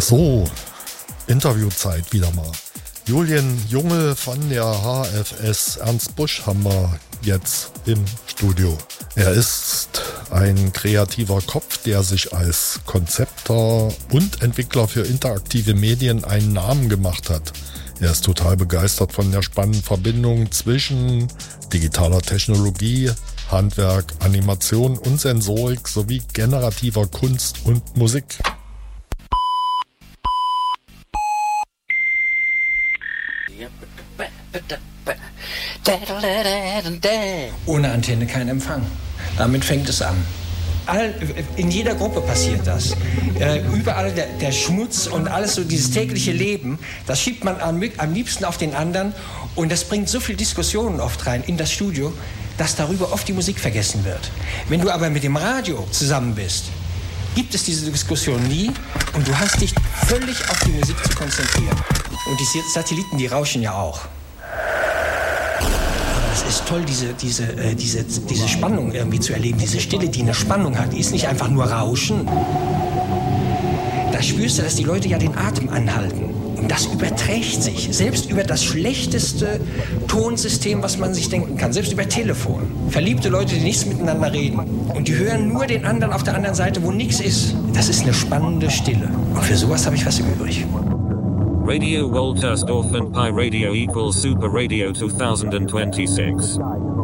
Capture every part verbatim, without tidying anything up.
So, Interviewzeit wieder mal. Julian Jungel von der H F S Ernst Busch haben wir jetzt im Studio. Er ist ein kreativer Kopf, der sich als Konzepter und Entwickler für interaktive Medien einen Namen gemacht hat. Er ist total begeistert von der spannenden Verbindung zwischen digitaler Technologie, Handwerk, Animation und Sensorik sowie generativer Kunst und Musik. Ohne Antenne kein Empfang. Damit fängt es an. All, in jeder Gruppe passiert das. Äh, überall der, der Schmutz und alles so, dieses tägliche Leben, das schiebt man am, am liebsten auf den anderen und das bringt so viel Diskussionen oft rein in das Studio, dass darüber oft die Musik vergessen wird. Wenn du aber mit dem Radio zusammen bist, gibt es diese Diskussion nie und du hast dich völlig auf die Musik zu konzentrieren. Und die Satelliten, die rauschen ja auch. Es ist toll, diese, diese, äh, diese, diese Spannung irgendwie zu erleben, diese Stille, die eine Spannung hat. Die ist nicht einfach nur Rauschen. Da spürst du, dass die Leute ja den Atem anhalten. Und das überträgt sich, selbst über das schlechteste Tonsystem, was man sich denken kann, selbst über Telefon. Verliebte Leute, die nichts miteinander reden. Und die hören nur den anderen auf der anderen Seite, wo nichts ist. Das ist eine spannende Stille. Und für sowas habe ich was übrig. Radio Woltersdorf and Pi Radio equals Super Radio twenty twenty-six.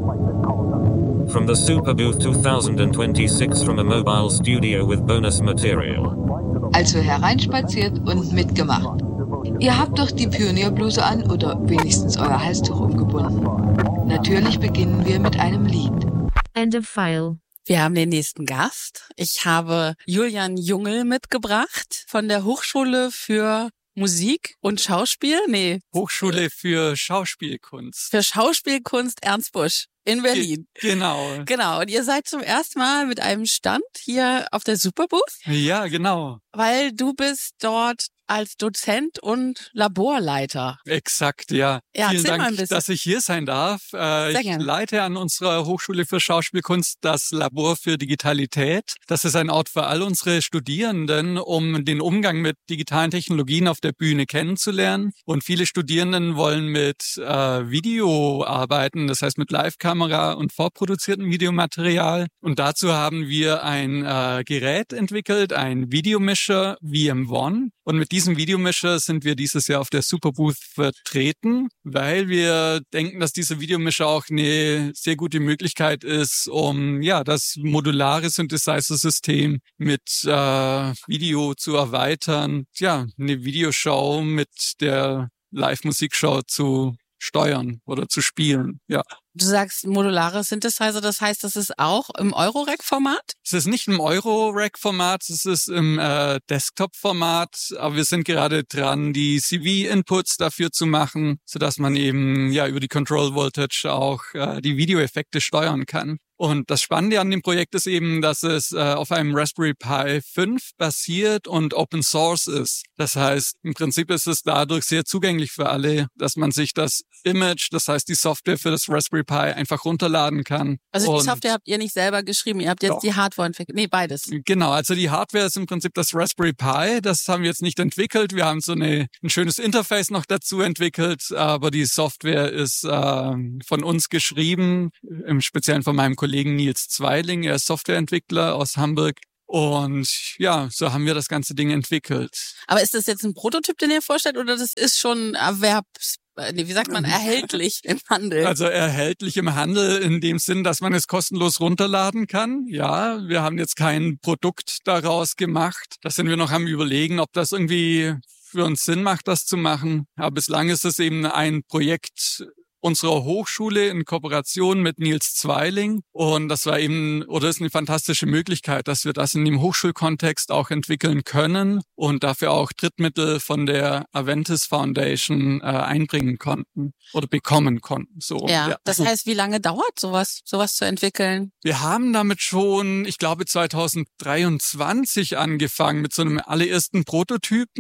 From the Super Booth twenty twenty-six from a mobile studio with bonus material. Also hereinspaziert und mitgemacht. Ihr habt doch die Pionierbluse an oder wenigstens euer Halstuch umgebunden. Natürlich beginnen wir mit einem Lied. End of file. Wir haben den nächsten Gast. Ich habe Julian Jungel mitgebracht von der Hochschule für Musik und Schauspiel? Nee. Hochschule für Schauspielkunst. Für Schauspielkunst Ernst Busch in Berlin. Ge- genau. Genau. Und ihr seid zum ersten Mal mit einem Stand hier auf der Superbooth? Ja, genau. Weil du bist dort als Dozent und Laborleiter. Exakt, ja. Ja, vielen erzähl mal ein Dank, bisschen. dass ich hier sein darf. Äh, Sehr ich gerne. leite an unserer Hochschule für Schauspielkunst das Labor für Digitalität. Das ist ein Ort für all unsere Studierenden, um den Umgang mit digitalen Technologien auf der Bühne kennenzulernen. Und viele Studierenden wollen mit äh, Video arbeiten, das heißt mit Live-Kamera und vorproduziertem Videomaterial. Und dazu haben wir ein äh, Gerät entwickelt, ein Videomischer V M eins. Und mit diesem Videomischer sind wir dieses Jahr auf der Superbooth vertreten, weil wir denken, dass dieser Videomischer auch eine sehr gute Möglichkeit ist, um ja das modulare Synthesizer-System mit äh, Video zu erweitern, ja, eine Videoshow mit der Live-Musikshow zu steuern oder zu spielen, ja. Du sagst modulare Synthesizer, das heißt, das ist auch im Eurorack-Format? Es ist nicht im Eurorack-Format, es ist im äh, Desktop-Format, aber wir sind gerade dran, die C V-Inputs dafür zu machen, sodass man eben ja über die Control Voltage auch äh, die Videoeffekte steuern kann. Und das Spannende an dem Projekt ist eben, dass es äh, auf einem Raspberry Pi fünf basiert und Open Source ist. Das heißt, im Prinzip ist es dadurch sehr zugänglich für alle, dass man sich das Image, das heißt die Software für das Raspberry Pi einfach runterladen kann. Also und die Software habt ihr nicht selber geschrieben, ihr habt jetzt Doch. die Hardware entwickelt. Nee, beides. Genau, also die Hardware ist im Prinzip das Raspberry Pi. Das haben wir jetzt nicht entwickelt. Wir haben so eine, ein schönes Interface noch dazu entwickelt, aber die Software ist äh, von uns geschrieben, im Speziellen von meinem Kollegen Nils Zweiling. Er ist Softwareentwickler aus Hamburg. Und ja, so haben wir das ganze Ding entwickelt. Aber ist das jetzt ein Prototyp, den ihr vorstellt, oder das ist schon Erwerbs... Nee, wie sagt man, erhältlich im Handel? Also erhältlich im Handel in dem Sinn, dass man es kostenlos runterladen kann. Ja, wir haben jetzt kein Produkt daraus gemacht. Da sind wir noch am Überlegen, ob das irgendwie für uns Sinn macht, das zu machen. Aber bislang ist es eben ein Projekt unserer Hochschule in Kooperation mit Nils Zweiling. Und das war eben, oder ist eine fantastische Möglichkeit, dass wir das in dem Hochschulkontext auch entwickeln können und dafür auch Drittmittel von der Aventis Foundation äh, einbringen konnten oder bekommen konnten. So. Ja, Ja, das heißt, wie lange dauert sowas, sowas zu entwickeln? Wir haben damit schon, ich glaube, zwanzig dreiundzwanzig angefangen mit so einem allerersten Prototypen.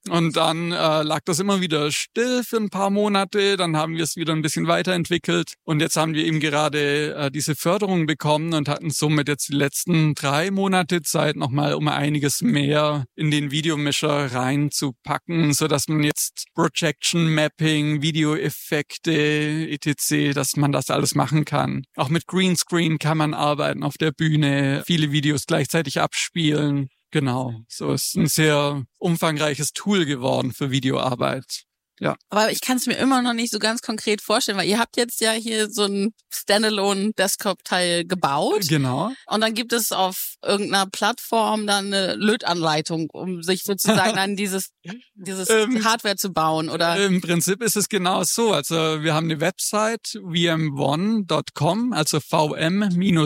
Und dann äh, lag das immer wieder still für ein paar Monate. Dann haben wir es wieder ein bisschen weiterentwickelt. Und jetzt haben wir eben gerade äh, diese Förderung bekommen und hatten somit jetzt die letzten drei Monate Zeit, nochmal um einiges mehr in den Videomischer reinzupacken, sodass man jetzt Projection Mapping, Videoeffekte, et cetera, dass man das alles machen kann. Auch mit Greenscreen kann man arbeiten auf der Bühne, viele Videos gleichzeitig abspielen. Genau, so ist ein sehr umfangreiches Tool geworden für Videoarbeit. Ja. Aber ich kann es mir immer noch nicht so ganz konkret vorstellen, weil ihr habt jetzt ja hier so ein Standalone-Desktop-Teil gebaut. Genau. Und dann gibt es auf irgendeiner Plattform dann eine Lötanleitung, um sich sozusagen an dieses, dieses ähm, Hardware zu bauen, oder? Im Prinzip ist es genau so. Also wir haben eine Website v m one dot com, also v m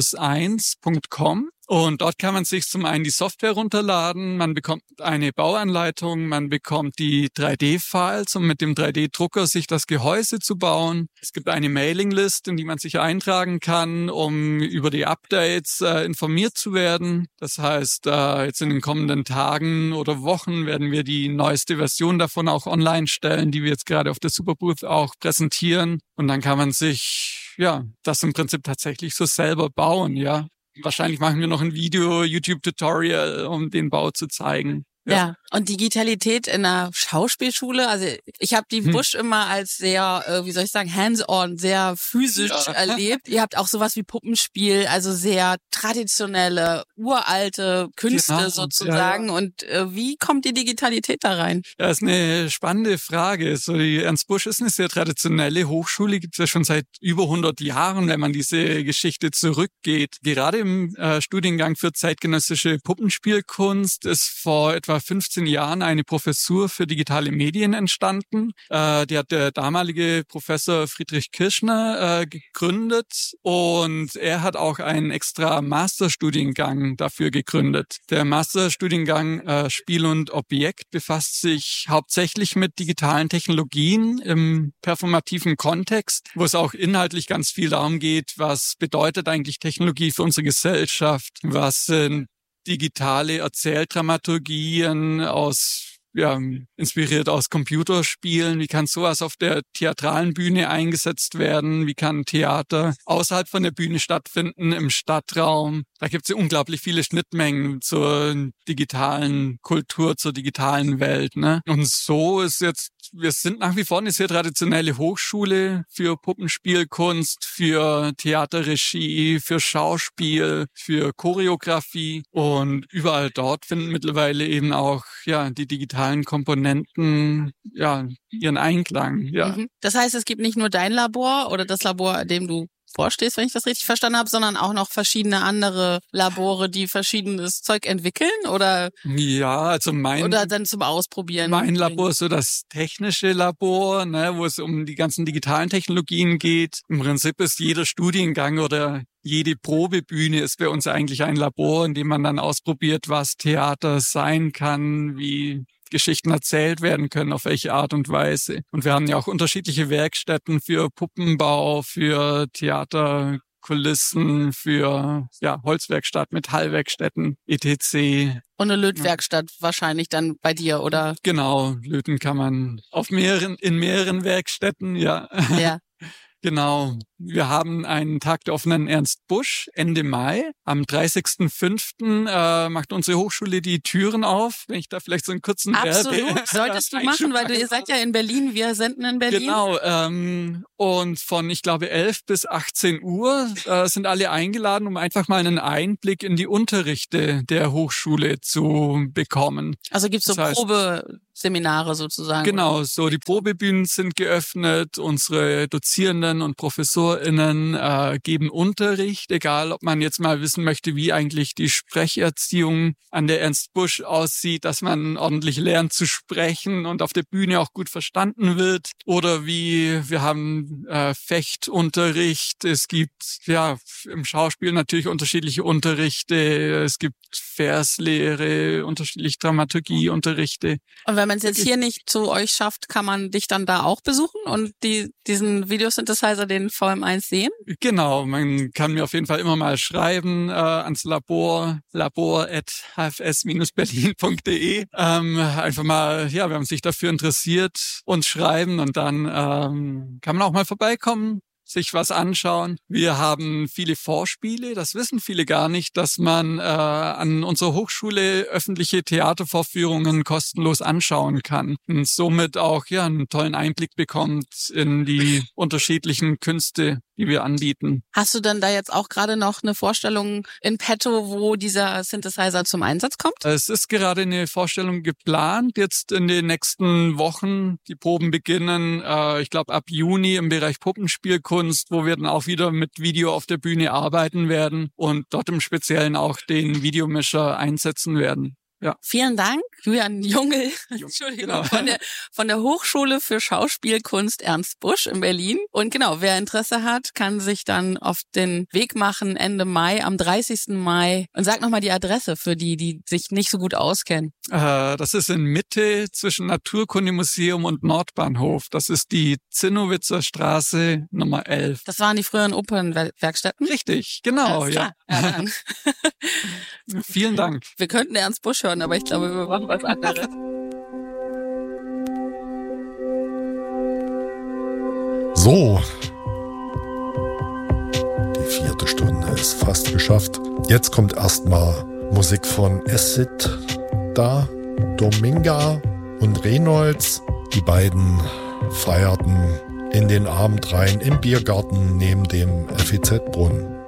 eins punkt com. Und dort kann man sich zum einen die Software runterladen, man bekommt eine Bauanleitung, man bekommt die drei D-Files, um mit dem drei D-Drucker sich das Gehäuse zu bauen. Es gibt eine Mailinglist, in die man sich eintragen kann, um über die Updates äh, informiert zu werden. Das heißt, äh, jetzt in den kommenden Tagen oder Wochen werden wir die neueste Version davon auch online stellen, die wir jetzt gerade auf der Superbooth auch präsentieren. Und dann kann man sich, ja, das im Prinzip tatsächlich so selber bauen, ja. Wahrscheinlich machen wir noch ein Video, YouTube-Tutorial, um den Bau zu zeigen. Ja. ja, und Digitalität in einer Schauspielschule, also ich habe die Busch hm. immer als sehr, äh, wie soll ich sagen, hands-on, sehr physisch ja. erlebt. Ihr habt auch sowas wie Puppenspiel, also sehr traditionelle, uralte Künste genau. sozusagen. Ja, ja. Und äh, wie kommt die Digitalität da rein? Das ist eine spannende Frage. So, die Ernst Busch ist eine sehr traditionelle Hochschule, gibt es ja schon seit über hundert Jahren, wenn man diese Geschichte zurückgeht. Gerade im äh, Studiengang für zeitgenössische Puppenspielkunst ist vor etwa fünfzehn Jahren eine Professur für digitale Medien entstanden. Äh, die hat der damalige Professor Friedrich Kirschner äh, gegründet und er hat auch einen extra Masterstudiengang dafür gegründet. Der Masterstudiengang äh, Spiel und Objekt befasst sich hauptsächlich mit digitalen Technologien im performativen Kontext, wo es auch inhaltlich ganz viel darum geht, was bedeutet eigentlich Technologie für unsere Gesellschaft, was sind digitale Erzähldramaturgien aus, ja, inspiriert aus Computerspielen. Wie kann sowas auf der theatralen Bühne eingesetzt werden? Wie kann Theater außerhalb von der Bühne stattfinden, im Stadtraum? Da gibt es unglaublich viele Schnittmengen zur digitalen Kultur, zur digitalen Welt, ne? Und so ist jetzt, wir sind nach wie vor eine sehr traditionelle Hochschule für Puppenspielkunst, für Theaterregie, für Schauspiel, für Choreografie. Und überall dort finden mittlerweile eben auch, ja, die digitalen Komponenten, ja, ihren Einklang, ja. Das heißt, es gibt nicht nur dein Labor oder das Labor, an dem du vorstehst, wenn ich das richtig verstanden habe, sondern auch noch verschiedene andere Labore, die verschiedenes Zeug entwickeln, oder? Ja, also mein... Oder dann zum Ausprobieren. Mein Labor ist so das technische Labor, ne, wo es um die ganzen digitalen Technologien geht. Im Prinzip ist jeder Studiengang oder jede Probebühne ist bei uns eigentlich ein Labor, in dem man dann ausprobiert, was Theater sein kann, wie Geschichten erzählt werden können, auf welche Art und Weise. Und wir haben ja auch unterschiedliche Werkstätten für Puppenbau, für Theaterkulissen, für ja Holzwerkstatt, Metallwerkstätten, et cetera. Und eine Lötwerkstatt wahrscheinlich dann bei dir, oder? Genau, löten kann man auf mehreren, in mehreren Werkstätten, ja. Ja. Genau. Wir haben einen Tag der offenen Ernst Busch Ende Mai. Am dreißigsten fünften äh, macht unsere Hochschule die Türen auf. Wenn ich da vielleicht so einen kurzen Absolut, Werbe solltest du machen, weil du, ihr seid ja in Berlin, wir senden in Berlin. Genau, ähm, und von, ich glaube, elf bis achtzehn Uhr äh, sind alle eingeladen, um einfach mal einen Einblick in die Unterrichte der Hochschule zu bekommen. Also gibt's so das heißt, Probeseminare sozusagen? Genau, oder? so die Probebühnen sind geöffnet, unsere Dozierenden und ProfessorInnen äh, geben Unterricht, egal ob man jetzt mal wissen möchte, wie eigentlich die Sprecherziehung an der Ernst Busch aussieht, dass man ordentlich lernt zu sprechen und auf der Bühne auch gut verstanden wird, oder wie wir haben äh, Fechtunterricht, es gibt ja im Schauspiel natürlich unterschiedliche Unterrichte, es gibt Verslehre, unterschiedliche Dramaturgieunterrichte. Und wenn wenn es jetzt hier nicht zu euch schafft, kann man dich dann da auch besuchen und die diesen Videosynthesizer, den V M eins sehen? Genau, man kann mir auf jeden Fall immer mal schreiben äh, ans Labor, labor at h f s dash berlin punkt d e. Ähm, einfach mal, ja, wenn man sich dafür interessiert, uns schreiben und dann ähm, kann man auch mal vorbeikommen, sich was anschauen. Wir haben viele Vorspiele, das wissen viele gar nicht, dass man äh, an unserer Hochschule öffentliche Theatervorführungen kostenlos anschauen kann und somit auch ja einen tollen Einblick bekommt in die unterschiedlichen Künste, die wir anbieten. Hast du denn da jetzt auch gerade noch eine Vorstellung in petto, wo dieser Synthesizer zum Einsatz kommt? Es ist gerade eine Vorstellung geplant, jetzt in den nächsten Wochen. Die Proben beginnen, äh, ich glaube, ab Juni im Bereich Puppenspielkunst, wo wir dann auch wieder mit Video auf der Bühne arbeiten werden und dort im Speziellen auch den Videomischer einsetzen werden. Ja. Vielen Dank, Julian Jungel, Entschuldigung, genau. von der von der Hochschule für Schauspielkunst Ernst Busch in Berlin. Und genau, wer Interesse hat, kann sich dann auf den Weg machen Ende Mai, am dreißigsten Mai. Und sag nochmal die Adresse für die, die sich nicht so gut auskennen. Äh, das ist in Mitte zwischen Naturkundemuseum und Nordbahnhof. Das ist die Zinnowitzer Straße Nummer elf. Das waren die früheren Opernwerkstätten? Richtig, genau, Alles ja. klar. Ja, dann. Vielen Dank. Wir könnten Ernst Busch hören, aber ich glaube, wir machen was anderes. So. Die vierte Stunde ist fast geschafft. Jetzt kommt erstmal Musik von Acid da, Dominga und Reynolds. Die beiden feierten in den Abend rein im Biergarten neben dem F E Z-Brunnen.